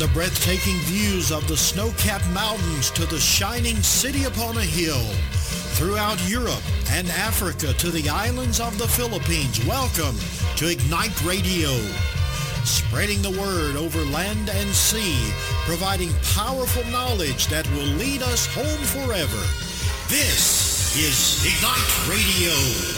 the breathtaking views of the snow-capped mountains to the shining city upon a hill, throughout Europe and Africa to the islands of the Philippines, welcome to Ignite Radio. Spreading the word over land and sea, providing powerful knowledge that will lead us home forever. This is Ignite Radio.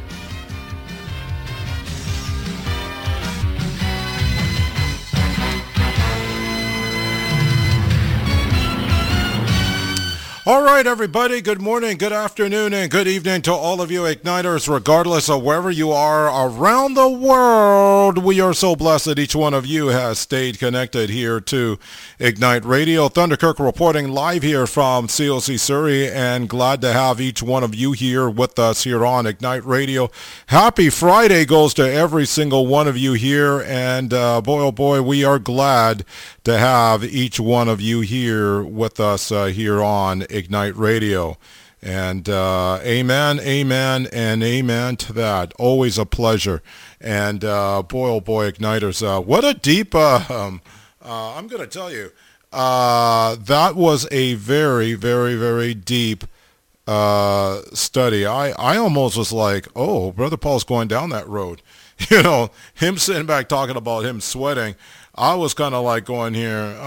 All right, everybody, good morning, good afternoon, and good evening to all of you Igniters, regardless of wherever you are around the world. We are so blessed that each one of you has stayed connected here to Ignite Radio. Thunderkirk reporting live here from COC Surrey, and glad to have each one of you here with us here on Ignite Radio. Happy Friday goes to every single one of you here, and boy, oh boy, we are glad to have each one of you here with us here on Ignite Radio. And amen, amen, and amen to that. Always a pleasure. And boy, oh boy, Igniters, what a deep, I'm going to tell you, that was a very, very, very deep study. I almost was like, oh, Brother Paul's going down that road. You know, him sitting back talking about him sweating. I was kind of like going here,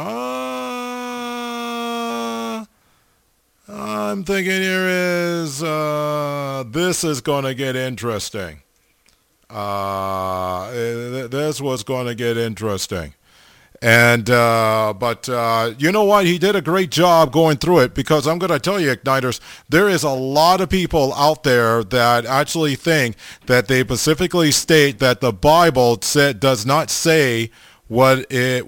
I'm thinking here is, this is going to get interesting. This was going to get interesting. And, but you know what? He did a great job going through it, because I'm going to tell you, Igniters, there is a lot of people out there that actually think that they specifically state that the Bible does not say what it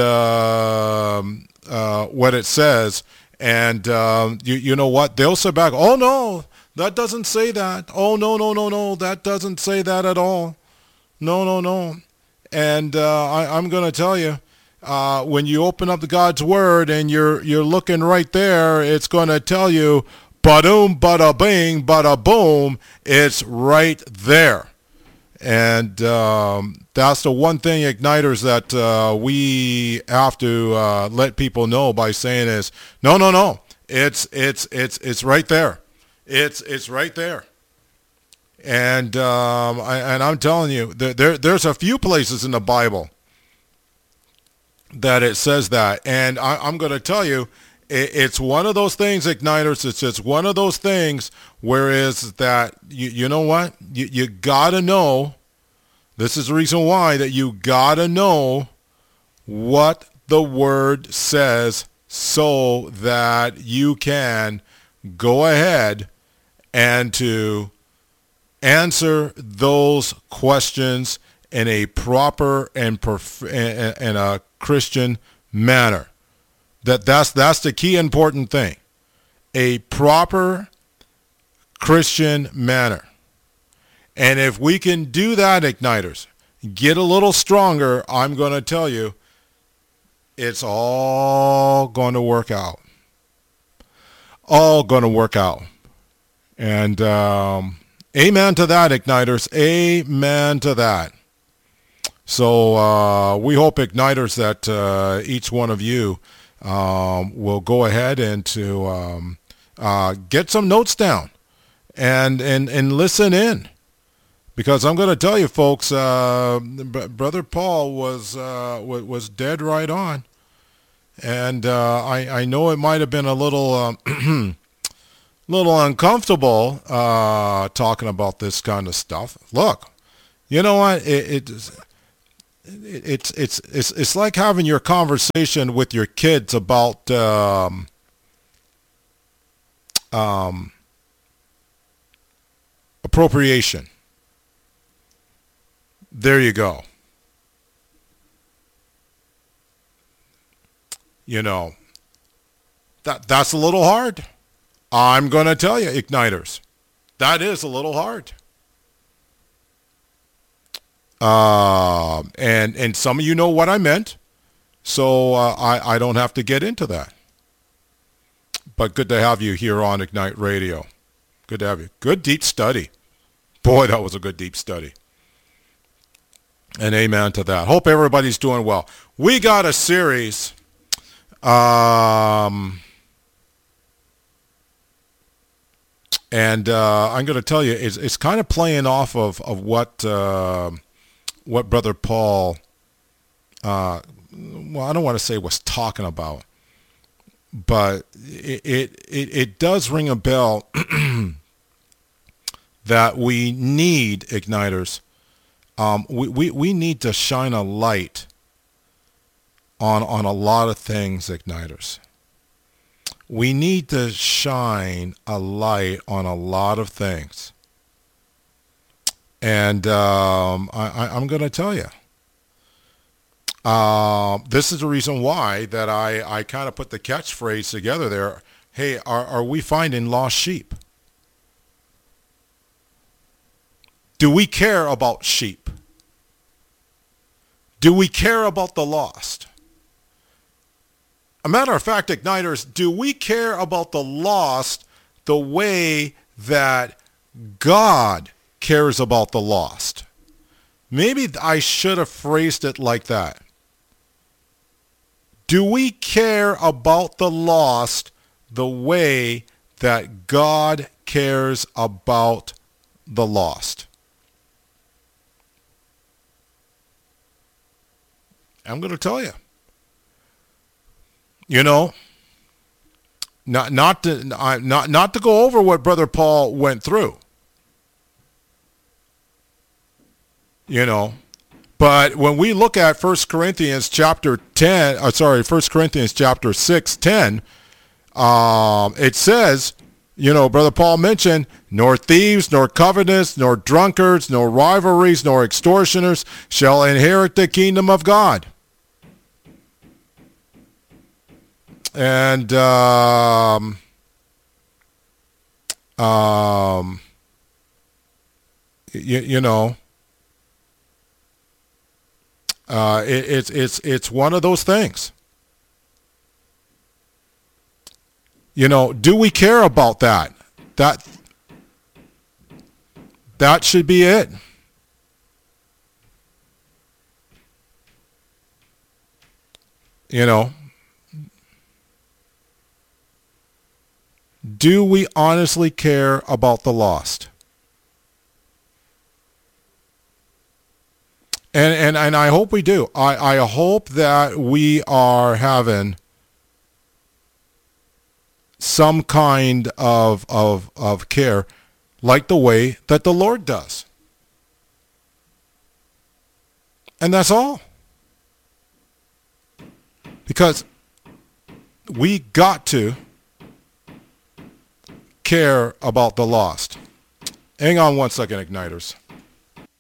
says. And you know what? They'll sit back, oh, no, that doesn't say that. Oh, no, that doesn't say that at all. No. And I'm going to tell you, when you open up the God's Word and you're looking right there, it's going to tell you, ba-doom, bada-bing, bada-boom, it's right there. And that's the one thing, Igniters, that we have to let people know by saying is, no, it's right there. It's right there. And I'm telling you, there's a few places in the Bible that it says that. And I'm going to tell you, it's one of those things, Igniters, it's just one of those things where is that, you know what? You got to know, this is the reason why, that you got to know what the Word says so that you can go ahead and to answer those questions in a proper and a Christian manner. That's the key important thing. A proper Christian manner. And if we can do that, Igniters, get a little stronger, I'm going to tell you, it's all going to work out. All going to work out. And amen to that, Igniters. Amen to that. So we hope, Igniters, that each one of you will go ahead and to get some notes down and listen in. Because I'm going to tell you, folks, Brother Paul was dead right on. And I know it might have been a little little uncomfortable talking about this kind of stuff. Look, you know what? It's like having your conversation with your kids about appropriation. There you go. You know, that's a little hard. I'm going to tell you, Igniters, that is a little hard. And some of you know what I meant, so I don't have to get into that. But good to have you here on Ignite Radio. Good to have you. Good deep study. Boy, that was a good deep study. And amen to that. Hope everybody's doing well. We got a series. And I'm going to tell you, it's kind of playing off of what Brother Paul, well, I don't want to say was talking about, but it does ring a bell that we need, Igniters. We need to shine a light on a lot of things, Igniters. We need to shine a light on a lot of things. And I'm going to tell you. This is the reason why that I kind of put the catchphrase together there. Hey, are we finding lost sheep? Do we care about sheep? Do we care about the lost? A matter of fact, Igniters, do we care about the lost the way that God cares about the lost? Maybe I should have phrased it like that. Do we care about the lost the way that God cares about the lost? I'm going to tell you. You know, not to go over what Brother Paul went through. You know, but when we look at 1 Corinthians chapter 6:10, it says, you know, Brother Paul mentioned, nor thieves, nor covetous, nor drunkards, nor rivalries, nor extortioners shall inherit the kingdom of God. And you know, it's one of those things. You know, do we care about that? That should be it. You know, do we honestly care about the lost? And I hope we do. I hope that we are having some kind of care like the way that the Lord does. And that's all. Because we got to care about the lost. Hang on one second, Igniters.